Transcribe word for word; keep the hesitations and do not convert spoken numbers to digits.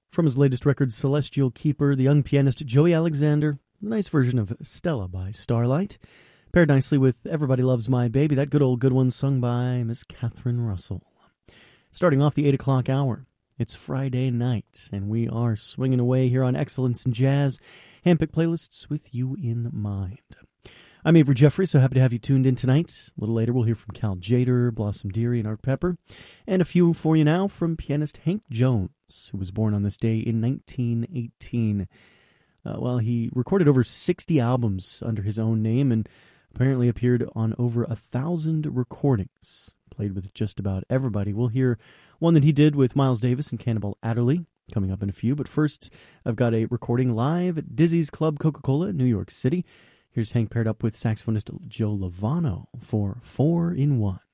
From his latest record, Celestial Keeper, the young pianist Joey Alexander, the nice version of Stella by Starlight, paired nicely with Everybody Loves My Baby, that good old good one sung by Miss Catherine Russell. Starting off the eight o'clock hour, it's Friday night, and we are swinging away here on Excellence in Jazz, handpicked playlists with you in mind. I'm Avery Jeffrey, so happy to have you tuned in tonight. A little later, we'll hear from Cal Jader, Blossom Dearie, and Art Pepper. And a few for you now from pianist Hank Jones, who was born on this day in nineteen eighteen. Uh, well, he recorded over sixty albums under his own name and apparently appeared on over a thousand recordings. Played with just about everybody. We'll hear one that he did with Miles Davis and Cannibal Adderley coming up in a few. But first, I've got a recording live at Dizzy's Club Coca-Cola in New York City. Here's Hank paired up with saxophonist Joe Lovano for Four in One.